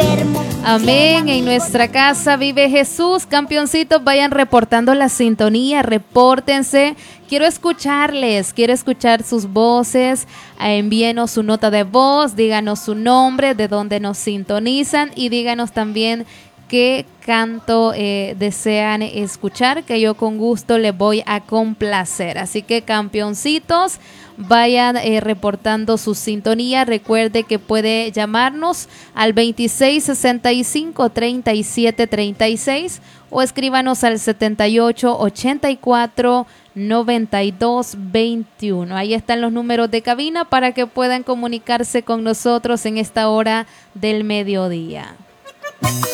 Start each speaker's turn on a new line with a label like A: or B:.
A: Amén. En nuestra casa vive Jesús. Campeoncitos, vayan reportando la sintonía, repórtense. Quiero escucharles, quiero escuchar sus voces. Envíenos su nota de voz, díganos su nombre, de dónde nos sintonizan y díganos también qué canto desean escuchar, que yo con gusto les voy a complacer. Así que campeoncitos, vayan reportando su sintonía. Recuerde que puede llamarnos al 2665-3736 o escríbanos al 7884-9221. Ahí están los números de cabina para que puedan comunicarse con nosotros en esta hora del mediodía.